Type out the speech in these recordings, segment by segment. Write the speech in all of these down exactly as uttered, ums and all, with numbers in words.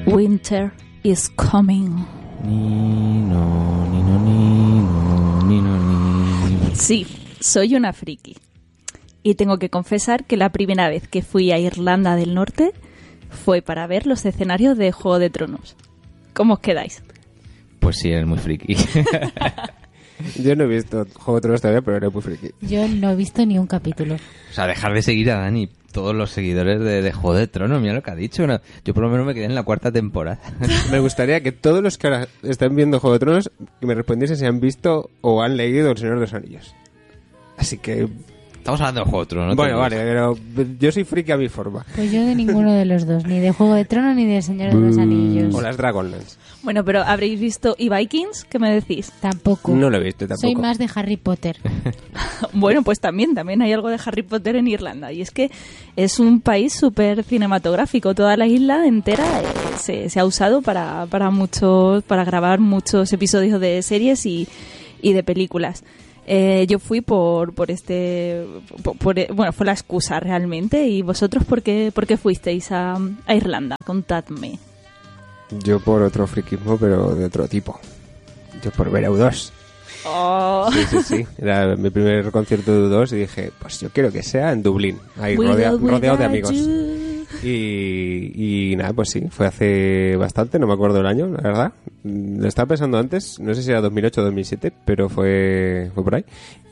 Winter is coming. Ni no, ni no, ni no, ni no, ni. Sí, soy una friki. Y tengo que confesar que la primera vez que fui a Irlanda del Norte fue para ver los escenarios de Juego de Tronos. ¿Cómo os quedáis? Pues sí, eres muy friki. Yo no he visto Juego de Tronos todavía, pero eres muy friki. Yo no he visto ni un capítulo. O sea, dejar de seguir a Dani. Todos los seguidores de, de Juego de Tronos, mira lo que ha dicho. No, yo por lo menos me quedé en la cuarta temporada. Me gustaría que todos los que ahora están viendo Juego de Tronos que me respondiesen si han visto o han leído El Señor de los Anillos. Así que... Estamos hablando del Juego de Tronos, ¿no? Bueno, vale, pero yo soy friki a mi forma. Pues yo de ninguno de los dos, ni de Juego de Tronos ni de Señor de los Anillos. O las Dragonlance. Bueno, pero ¿habréis visto y Vikings? ¿Qué me decís? Tampoco. No lo he visto tampoco. Soy más de Harry Potter. Bueno, pues también, también hay algo de Harry Potter en Irlanda. Y es que es un país súper cinematográfico. Toda la isla entera eh, se, se ha usado para, para, muchos, para grabar muchos episodios de series y, y de películas. Eh, yo fui por por este por, por, bueno, fue la excusa realmente. ¿Y vosotros por qué, por qué fuisteis a, a Irlanda? Contadme. Yo por otro friquismo, pero de otro tipo. Yo por ver a U dos. Oh. Sí, sí, sí. Era mi primer concierto de U dos y dije, pues yo quiero que sea en Dublín, ahí rodea, rodeado de amigos. Y, y nada, pues sí, fue hace bastante, no me acuerdo el año, la verdad. Lo estaba pensando antes, no sé si era dos mil ocho o dos mil siete, pero fue, fue por ahí.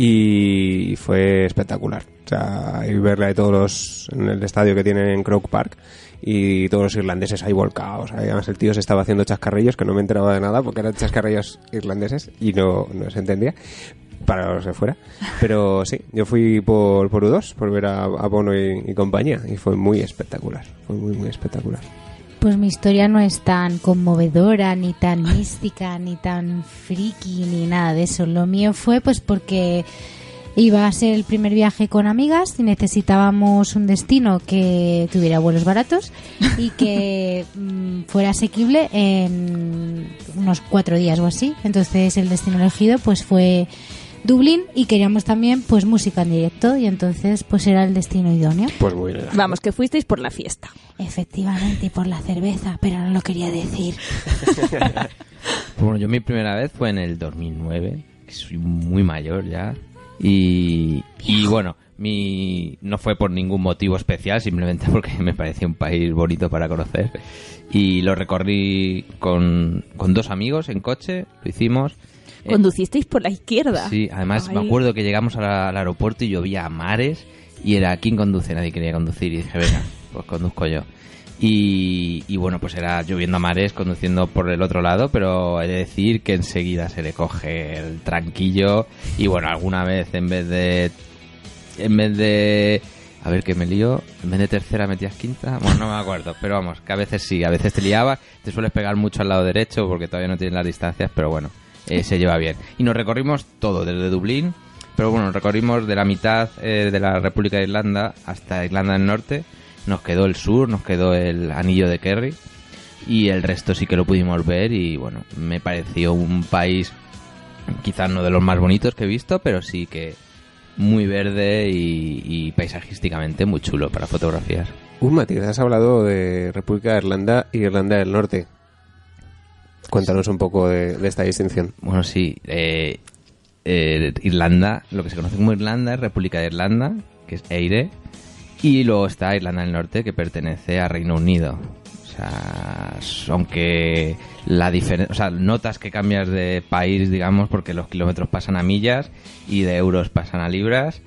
Y fue espectacular. O sea, y verla de todos los, en el estadio que tienen en Croke Park, y todos los irlandeses ahí volcados. Además el tío se estaba haciendo chascarrillos, que no me enteraba de nada, porque eran chascarrillos irlandeses y no, no se entendía. Para los de fuera. Pero sí, yo fui por, por U dos, por ver a, a Bono y, y compañía, y fue muy espectacular. Fue muy, muy espectacular. Pues mi historia no es tan conmovedora, ni tan mística, ni tan friki, ni nada de eso. Lo mío fue pues porque iba a ser el primer viaje con amigas y necesitábamos un destino que tuviera vuelos baratos y que mmm, fuera asequible en unos cuatro días o así. Entonces el destino elegido pues fue Dublín y queríamos también pues música en directo y entonces pues era el destino idóneo. Pues muy bien. Vamos, que fuisteis por la fiesta. Efectivamente, y por la cerveza, pero no lo quería decir. Bueno, yo mi primera vez fue en el dos mil nueve, que soy muy mayor ya. Y, y bueno, mi no fue por ningún motivo especial, simplemente porque me parecía un país bonito para conocer. Y lo recorrí con, con dos amigos en coche, lo hicimos. Conducisteis por la izquierda. Sí, además Ay. me acuerdo que llegamos al, al aeropuerto y llovía a mares y era ¿quién conduce? Nadie quería conducir y dije, venga, pues conduzco yo. Y, y bueno, pues era lloviendo a mares conduciendo por el otro lado, pero he de decir que enseguida se le coge el tranquillo y bueno, alguna vez en vez de en vez de a ver que me lío, en vez de tercera metías quinta, bueno, no me acuerdo, pero vamos, que a veces sí, a veces te liabas, te sueles pegar mucho al lado derecho porque todavía no tienes las distancias, pero bueno, eh, se lleva bien. Y nos recorrimos todo, desde Dublín, pero bueno, recorrimos de la mitad eh, de la República de Irlanda hasta Irlanda del Norte. Nos quedó el sur, nos quedó el anillo de Kerry y el resto sí que lo pudimos ver y bueno, me pareció un país quizás no de los más bonitos que he visto, pero sí que muy verde y, y paisajísticamente muy chulo para fotografiar. Uh, Matías, has hablado de República de Irlanda y Irlanda del Norte. Cuéntanos un poco de, de esta distinción. Bueno, sí, eh, eh, Irlanda, lo que se conoce como Irlanda es República de Irlanda, que es Eire. Y luego está Irlanda del Norte, que pertenece a Reino Unido. O sea, aunque la diferencia, o sea, notas que cambias de país, digamos, porque los kilómetros pasan a millas y de euros pasan a libras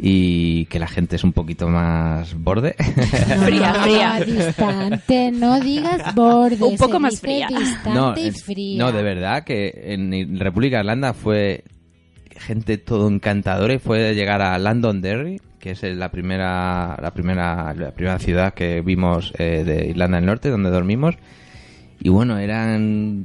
y que la gente es un poquito más borde. Fría, fría. Ah, distante, no digas borde. Un poco se más dice fría. Distante No, y es- fría. no, de verdad que en República de Irlanda fue gente todo encantadora y fue llegar a Londonderry, que es la primera la primera la primera ciudad que vimos eh, de Irlanda del Norte donde dormimos y bueno, eran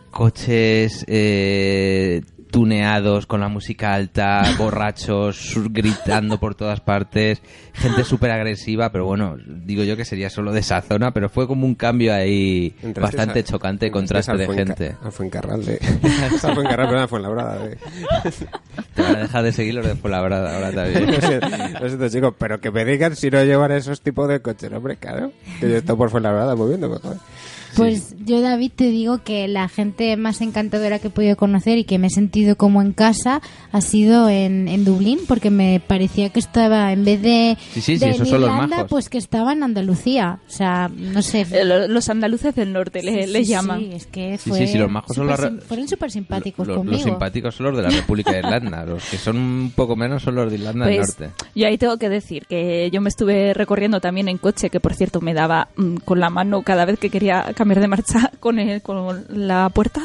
coches eh, tuneados con la música alta, borrachos gritando por todas partes, gente súper agresiva, pero bueno, digo yo que sería solo de esa zona, pero fue como un cambio ahí Entraste bastante a- chocante, entraste contraste al de Fuenca- gente. Al Fuencarral de... al Fuencarral, perdón, al Fuenlabrada de... Te van a dejar de seguir los de Fuenlabrada ahora también. Lo siento, lo siento, chicos, pero que me digan si no llevan esos tipos de coches, hombre, claro. Que yo estoy por Fuenlabrada moviéndome, joder. Pues yo, David, te digo que la gente más encantadora que he podido conocer y que me he sentido como en casa ha sido en, en Dublín, porque me parecía que estaba, en vez de, sí, sí, sí, de esos en son los Irlanda, majos. pues que estaba en Andalucía. O sea, no sé. Eh, lo- Los andaluces del norte le, Sí, les sí, llaman. Sí, es que Sí, fue sí, sí, los majos son súper los- sim- fueron súper simpáticos Los, conmigo. los simpáticos son los de la República de Irlanda. Los que son un poco menos son los de Irlanda del Pues, Norte. yo ahí tengo que decir que yo me estuve recorriendo también en coche, que por cierto me daba mm, con la mano cada vez que quería cambiar de marcha con, el, con la puerta.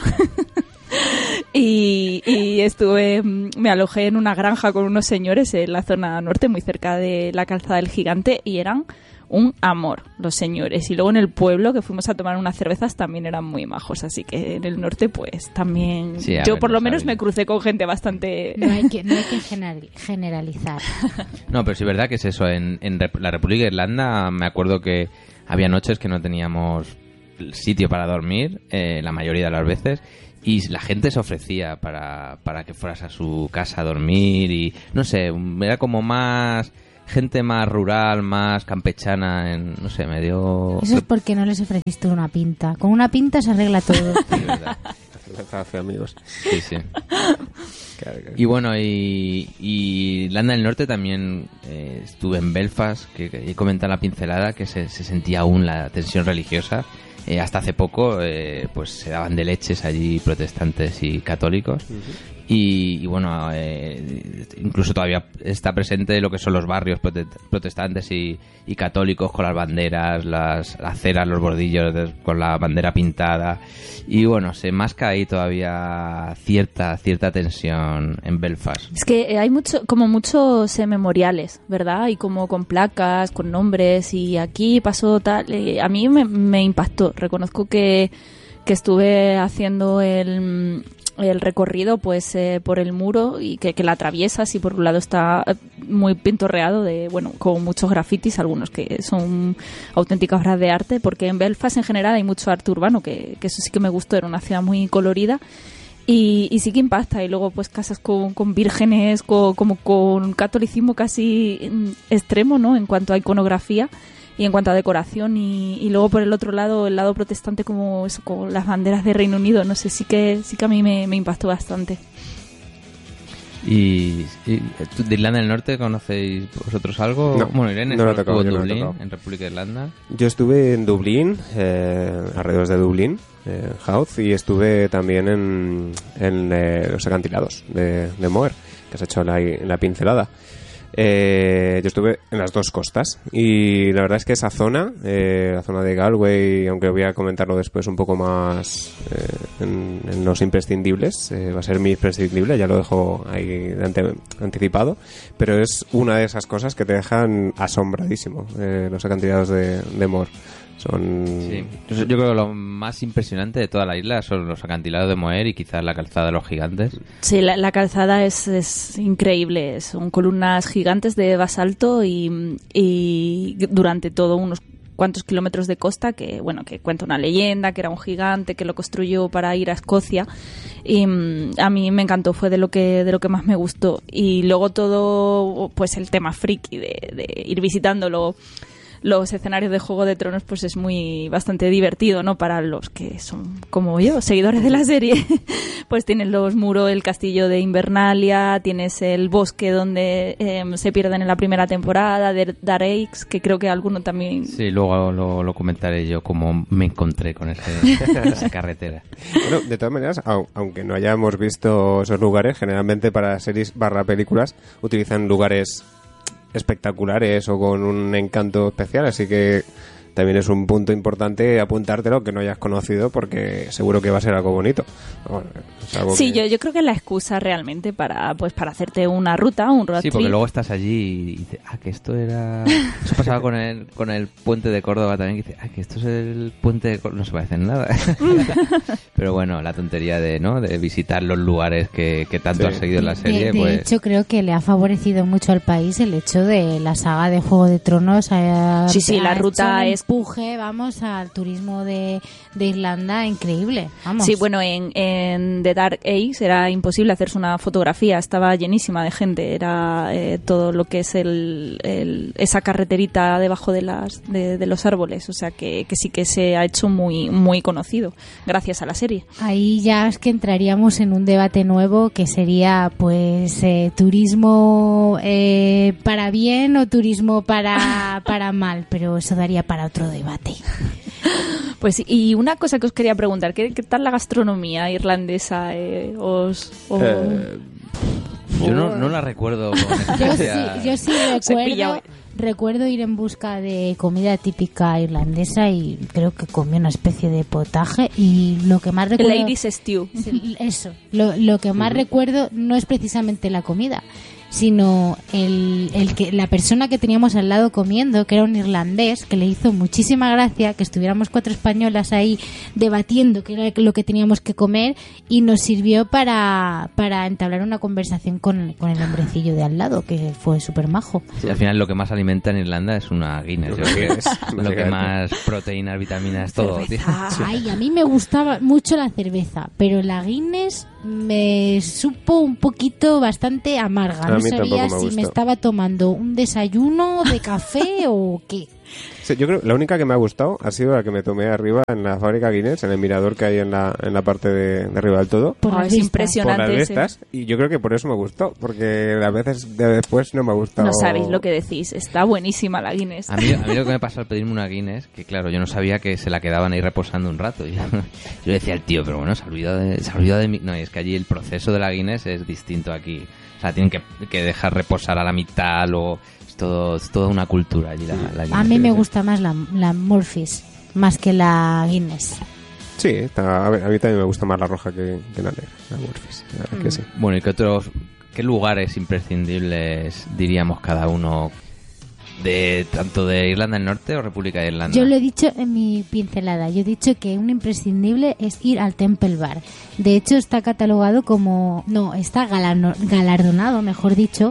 y, y estuve, mm, me alojé en una granja con unos señores en la zona norte, muy cerca de la calzada del Gigante, y eran un amor los señores. Y luego en el pueblo, que fuimos a tomar unas cervezas, también eran muy majos. Así que en el norte, pues también... Sí, a yo ver, por lo no menos sabía. me crucé con gente bastante... No hay que, no hay que general- generalizar. No, pero sí es verdad que es eso. En, en Rep- la República de Irlanda me acuerdo que había noches que no teníamos sitio para dormir, eh, la mayoría de las veces, y la gente se ofrecía para, para que fueras a su casa a dormir y, no sé, era como más... gente más rural, más campechana, en, no sé, medio... Eso es porque no les ofreciste una pinta. Con una pinta se arregla todo. Sí, es verdad. Cerveza hace amigos. Sí, sí. Claro, claro. Y bueno, y, y Irlanda del Norte también eh, estuve en Belfast, que, que he comentado la pincelada, que se, se sentía aún la tensión religiosa. Eh, hasta hace poco pues pues se daban de leches allí protestantes y católicos. Y, y bueno, eh, incluso todavía está presente lo que son los barrios prote- protestantes y, y católicos, con las banderas, las aceras, los bordillos de- con la bandera pintada. Y bueno, se masca ahí todavía cierta cierta tensión en Belfast. Es que eh, hay mucho, como muchos eh, memoriales, ¿verdad? Y como con placas, con nombres, y aquí pasó tal. eh, a mí me, me impactó. Reconozco que, que estuve haciendo el, el recorrido pues eh, por el muro y que, que la atraviesas, y por un lado está eh, muy pintorreado, de bueno, con muchos grafitis, algunos que son auténticas obras de arte, porque en Belfast en general hay mucho arte urbano, que, que eso sí que me gustó, era una ciudad muy colorida. Y, y sí que impacta. Y luego pues casas con, con vírgenes, con, como con catolicismo casi mm, extremo, ¿no? En cuanto a iconografía y en cuanto a decoración. Y, y luego por el otro lado, el lado protestante, como eso, con las banderas de Reino Unido. No sé, sí que sí que a mí me, me impactó bastante. ¿Y, y tú de Irlanda del Norte conocéis vosotros algo? No, Bueno, Irene no lo he estuvo tocado, en yo no lo he Dublín, tocado. en República de Irlanda. Yo estuve en Dublín, eh, alrededor de Dublín, eh, Howth, y estuve también en, en eh, los acantilados de, de Moher, que has hecho la, la pincelada. Eh, yo estuve en las dos costas y la verdad es que esa zona, eh, la zona de Galway, aunque voy a comentarlo después un poco más eh, en, en los imprescindibles, eh, va a ser mi imprescindible, ya lo dejo ahí de ante- anticipado, pero es una de esas cosas que te dejan asombradísimo, eh, los acantilados de, de Moher. Son... Sí. Yo, yo creo que lo más impresionante de toda la isla son los acantilados de Moher y quizás la calzada de los gigantes. Sí, la, la calzada es, es increíble. Son columnas gigantes de basalto y, y durante todo unos cuantos kilómetros de costa, que bueno, que cuenta una leyenda, que era un gigante que lo construyó para ir a Escocia. Y mm, a mí me encantó, fue de lo que de lo que más me gustó. Y luego todo, pues el tema friki de, de ir visitándolo, los escenarios de Juego de Tronos, pues es muy bastante divertido, ¿no? Para los que son como yo, seguidores de la serie. Pues tienes los muros, el castillo de Invernalia, tienes el bosque donde eh, se pierden en la primera temporada, de Dareix, que creo que alguno también... Sí, luego lo, lo comentaré yo cómo me encontré con ese, esa carretera. Bueno, de todas maneras, au- aunque no hayamos visto esos lugares, generalmente para series barra películas utilizan lugares espectaculares o con un encanto especial, así que también es un punto importante apuntártelo que no hayas conocido, porque seguro que va a ser algo bonito. Bueno, es algo Sí, que- yo, yo creo que es la excusa realmente para pues para hacerte una ruta, un road Sí, porque trip. luego estás allí y dices, ah, que esto era... Eso pasaba con el, con el puente de Córdoba también, que dice, ah, que esto es el puente de Córdoba, no se parece en nada. Pero bueno, la tontería de, ¿no? De visitar los lugares que, que tanto Sí. has seguido en la De- serie, de, pues... hecho, creo que le ha favorecido mucho al país el hecho de la saga de Juego de Tronos. eh, Sí, sí, ha la hecho ruta un es empuje, vamos, al turismo de, de Irlanda increíble, vamos. Sí, bueno, en, en The Dark Ages era imposible hacerse una fotografía, estaba llenísima de gente, era eh, todo lo que es el, el esa carreterita debajo de las de, de los árboles, o sea que, que sí que se ha hecho muy muy conocido gracias a la serie. Ahí ya es que entraríamos en un debate nuevo que sería pues eh, turismo eh, para bien o turismo para, para mal, pero eso daría para otro debate. Pues y una cosa que os quería preguntar, ¿qué, qué tal la gastronomía irlandesa? Eh, os, os... Eh, Yo no, no la recuerdo con Yo sí, especial. yo sí Se pilla recuerdo, recuerdo ir en busca de comida típica irlandesa y creo que comí una especie de potaje y lo que más recuerdo... Ladies Stew. Eso, lo, lo que más recuerdo no es precisamente la comida, sino el, el que la persona que teníamos al lado comiendo, que era un irlandés, que le hizo muchísima gracia que estuviéramos cuatro españolas ahí debatiendo qué era lo que teníamos que comer y nos sirvió para, para entablar una conversación con, con el hombrecillo de al lado, que fue súper majo. Sí, al final lo que más alimenta en Irlanda es una Guinness. Yo creo que es lo que básicamente. más proteínas, vitaminas, todo. tío. Ay, a mí me gustaba mucho la cerveza, pero la Guinness me supo un poquito bastante amarga. A No mí sabía tampoco me si me gustó. estaba tomando un desayuno de café o qué. Sí, yo creo que la única que me ha gustado ha sido la que me tomé arriba en la fábrica Guinness, en el mirador que hay en la, en la parte de, de arriba del todo. Por Ah, las es vistas. impresionante. Por las ese. vistas, y yo creo que por eso me gustó, porque a veces de después no me ha gustado. No sabéis lo que decís, está buenísima la Guinness. A mí, a mí lo que me pasa al pedirme una Guinness, que claro, yo no sabía que se la quedaban ahí reposando un rato. Yo, yo le decía al tío, pero bueno, se ha olvidado de, se ha olvidado de mí. No, y es que allí el proceso de la Guinness es distinto aquí. O sea, tienen que, que dejar reposar a la mitad, luego es todo, es toda una cultura allí la, la Guinness. A mí me gusta más la, la Murphy's, más que la Guinness. Sí, está, a, ver, a mí también me gusta más la roja que, que la negra, la Murphy's, la verdad que sí. Bueno, ¿y qué otros, qué lugares imprescindibles diríamos cada uno de tanto de Irlanda del Norte o República de Irlanda? Yo lo he dicho en mi pincelada. Yo he dicho que un imprescindible es ir al Temple Bar. De hecho, está catalogado como... No, está galano- galardonado, mejor dicho,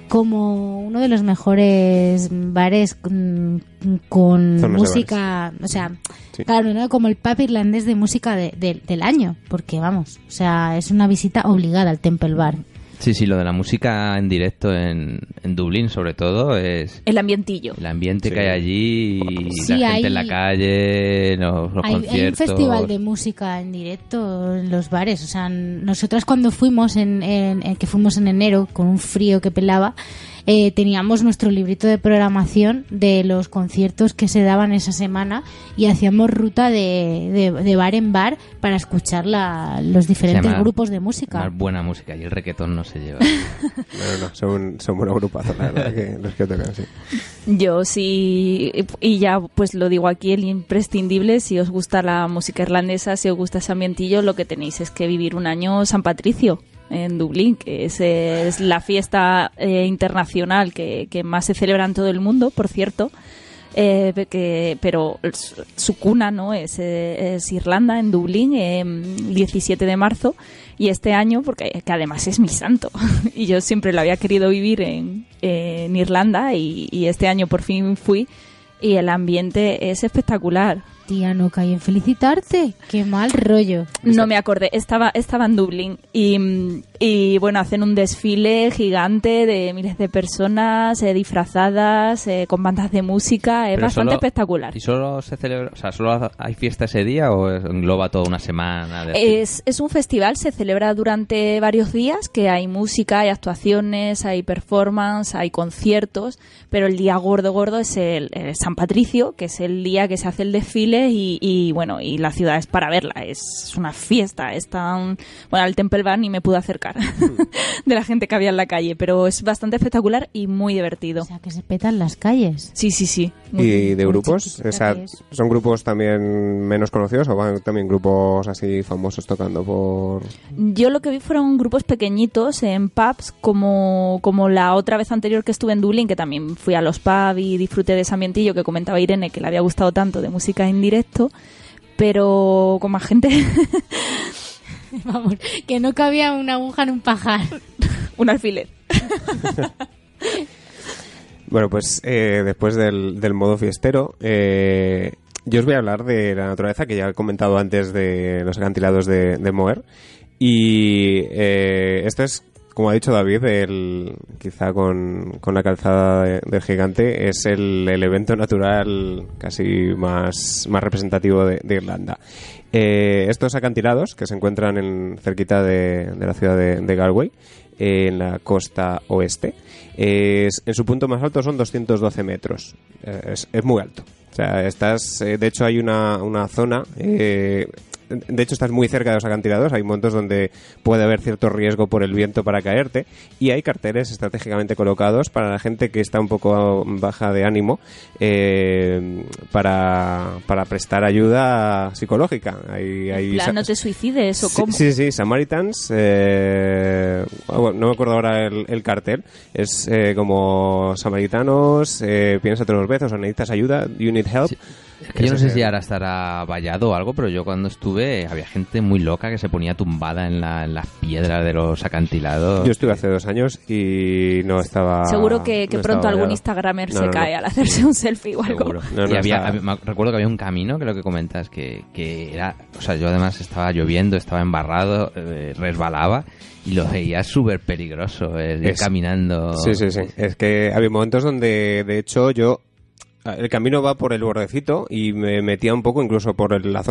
como uno de los mejores bares mm, con Zonas de música... O sea, Sí. galardonado como el pub irlandés de música de- de- del año. Porque, vamos, o sea, es una visita obligada al Temple Bar. Sí, sí, lo de la música en directo en, en Dublín, sobre todo, es El ambientillo. el ambiente Sí. que hay allí, Sí, la gente hay- en la calle, los, los Hay, hay un conciertos. festival de música en directo en los bares. O sea, nosotras cuando fuimos, en, en- en que fuimos en enero, con un frío que pelaba, eh, teníamos nuestro librito de programación de los conciertos que se daban esa semana y hacíamos ruta de, de, de bar en bar para escuchar la, los diferentes Se llama- grupos de música. Más buena música y el reggaetón no se lleva. No, no, no, son, son buenos grupazos, la verdad, que los que tocan, sí. Yo sí, y ya pues lo digo aquí, el imprescindible, si os gusta la música irlandesa, si os gusta ese ambientillo, lo que tenéis es que vivir un año San Patricio en Dublín, que es, es la fiesta eh, internacional que, que más se celebra en todo el mundo, por cierto. Eh, que, pero su, su cuna no es, eh, es Irlanda, en Dublín, eh, diecisiete de marzo, y este año, porque que además es mi santo, y yo siempre lo había querido vivir en, en Irlanda, y, y este año por fin fui, y el ambiente es espectacular. Tía, no caí en felicitarte. Qué mal rollo. No me acordé, estaba, estaba en Dublín y, y bueno, hacen un desfile gigante de miles de personas eh, disfrazadas, eh, con bandas de música, es Pero bastante solo- espectacular. ¿Y solo se celebra, o sea, solo hay fiesta ese día o engloba toda una semana? De Es, es un festival, se celebra durante varios días, que hay música, hay actuaciones, hay performance, hay conciertos, pero el día gordo gordo es el, el San Patricio, que es el día que se hace el desfile y, y bueno, y la ciudad es para verla, es una fiesta, es tan... Bueno, al Temple Bar ni me pude acercar de la gente que había en la calle, pero es bastante espectacular y muy divertido. O sea, que se petan las calles. Sí, sí, sí. ¿Y de muy grupos? chiquitita O sea, que es. ¿son grupos también menos conocidos o van también grupos así famosos tocando por...? Yo lo que vi fueron grupos pequeñitos en pubs, como, como la otra vez anterior que estuve en Dublín, que también fui a los pubs y disfruté de ese ambientillo que comentaba Irene, que le había gustado tanto de música en directo, pero con más gente. Vamos, que no cabía una aguja en un pajar. Un alfiler. Bueno, pues eh, después del, del modo fiestero, eh, yo os voy a hablar de la naturaleza, que ya he comentado antes de los acantilados de, de Moher. Y eh, esto es, como ha dicho David, el, quizá con, con la calzada de, del gigante, es el, el evento natural casi más, más representativo de, de Irlanda. Eh, estos acantilados, que se encuentran en, cerquita de, de la ciudad de, de Galway, eh, en la costa oeste, es, en su punto más alto son doscientos doce metros. Eh, es, es muy alto. O sea, estás, eh, de hecho hay una, una zona... Eh, de hecho estás muy cerca de los acantilados, hay momentos donde puede haber cierto riesgo por el viento para caerte, y hay carteles estratégicamente colocados para la gente que está un poco baja de ánimo, eh, para, para prestar ayuda psicológica. Hay, hay en plan, no te suicides o sí, cómo. Sí, sí, Samaritans, eh, bueno, no me acuerdo ahora el, el cartel, es eh, como samaritanos, eh, piénsate unos besos o necesitas ayuda, you need help. Sí. Es que yo no sé si ahora estará vallado o algo, pero yo cuando estuve había gente muy loca que se ponía tumbada en, la, en las piedras de los acantilados. Yo estuve hace dos años y no estaba... Seguro que, que no pronto estaba algún vallado. Instagramer No, se no, cae no. al hacerse un selfie o algo. Seguro. No, no y había, está- había- me recuerdo que había un camino, que lo que comentas, que, que era... O sea, yo además estaba lloviendo, estaba embarrado, eh, resbalaba, y lo veía súper peligroso, el ir Es- caminando. Sí, sí, sí. Es que había momentos donde, de hecho, yo... El camino va por el bordecito y me metía un poco incluso por el- la zona